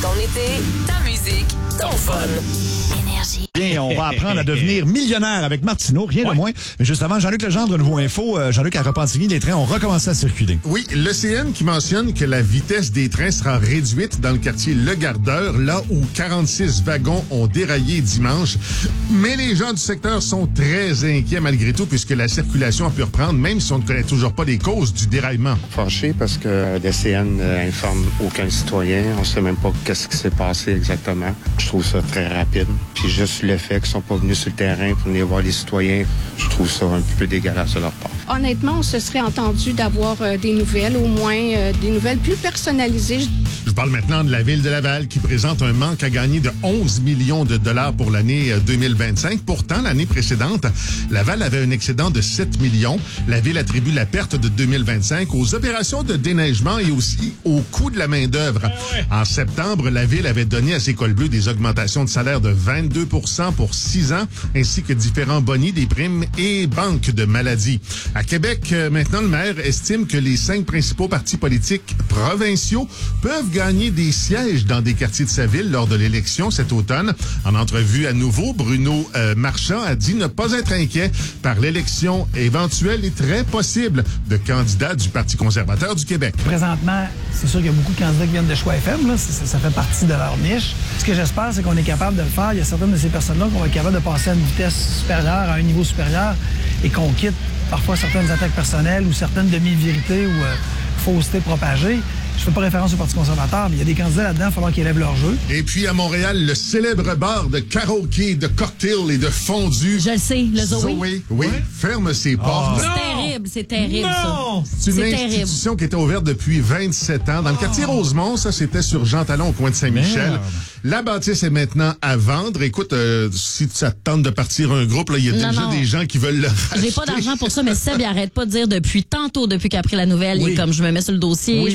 Ton été, ta musique, ton fun. Énergie. Bien, on va apprendre à devenir millionnaire avec Martineau, rien de moins. Mais juste avant, Jean-Luc Legendre, Nouveau Info. Jean-Luc, à Repentigny, les trains ont recommencé à circuler. Oui, l'ECN qui mentionne que la vitesse des trains sera réduite dans le quartier Le Gardeur, là où 46 wagons ont déraillé dimanche. Mais les gens du secteur sont très inquiets malgré tout, puisque la circulation a pu reprendre, même si on ne connaît toujours pas les causes du déraillement. Fâché parce que l'ECN informe aucun citoyen. On sait même pas qu'est-ce qui s'est passé exactement. Je trouve ça très rapide. Puis juste le fait qu'ils sont pas venus sur le terrain pour venir voir les citoyens, je trouve ça un peu dégueulasse de leur part. Honnêtement, on se serait entendu d'avoir des nouvelles, au moins des nouvelles plus personnalisées. Je parle maintenant de la ville de Laval qui présente un manque à gagner de 11 millions de dollars pour l'année 2025. Pourtant, l'année précédente, Laval avait un excédent de 7 millions. La ville attribue la perte de 2025 aux opérations de déneigement et aussi au coût de la main-d'œuvre. En septembre, la ville avait donné à ses cols bleus des augmentations de salaire de 22 pour 6 ans, ainsi que différents bonis, des primes et banques de maladies. À Québec, maintenant, le maire estime que les 5 principaux partis politiques provinciaux peuvent gagner des sièges dans des quartiers de sa ville lors de l'élection cet automne. En entrevue à nouveau, Bruno Marchand a dit ne pas être inquiet par l'élection éventuelle et très possible de candidats du Parti conservateur du Québec. Présentement, c'est sûr qu'il y a beaucoup de candidats qui viennent de Choix FM. Là. Ça fait partie de leur niche. Ce que j'espère, c'est qu'on est capable de le faire. Il y a certaines de ces personnes-là qu'on va être capable de passer à une vitesse supérieure, à un niveau supérieur, et qu'on quitte parfois certaines attaques personnelles ou certaines demi-vérités ou faussetés propagées. Je fais pas référence au Parti conservateur, mais il y a des candidats là-dedans, il va falloir qu'ils élèvent leur jeu. Et puis à Montréal, le célèbre bar de karaoké, de cocktails et de fondue. Je le sais, le Zoé. Oui, ferme ses portes. C'est terrible, ça. C'est une terrible. institution qui était ouverte depuis 27 ans. Dans le quartier Rosemont, ça, c'était sur Jean Talon, au coin de Saint-Michel. Merde. La bâtisse est maintenant à vendre. Écoute, si ça te tente de partir un groupe, là, il y a déjà des gens qui veulent le racheter. J'ai pas d'argent pour ça, mais Seb, il arrête pas de dire depuis qu'il a pris la nouvelle, il est comme, je me mets sur le dossier,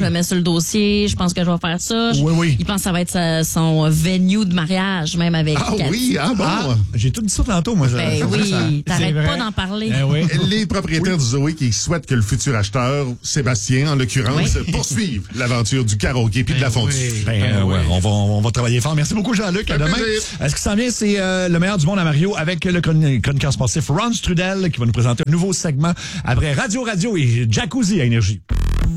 je pense que je vais faire ça. Il pense que ça va être son venue de mariage, même avec Cathy. J'ai tout dit ça tantôt, moi. T'arrêtes pas d'en parler. Les propriétaires du Zoé qui souhaitent que le futur acheteur, Sébastien, en l'occurrence, poursuive l'aventure du karaoké puis de la fondue. On va travailler fort. Merci beaucoup, Jean-Luc. À demain. Ce qui s'en vient, c'est le meilleur du monde à Mario avec le chroniqueur sportif Ron Strudel qui va nous présenter un nouveau segment après Radio et Jacuzzi à Énergie.